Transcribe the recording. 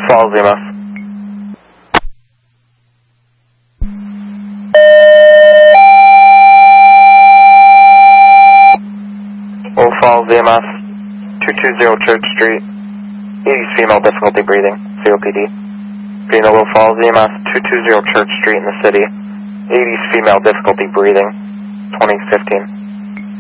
Falls EMS. Little Falls EMS, 220 Church Street, 80s female, difficulty breathing, COPD. Being Little Falls EMS, 220 Church Street in the city, 80s female, difficulty breathing, 2015.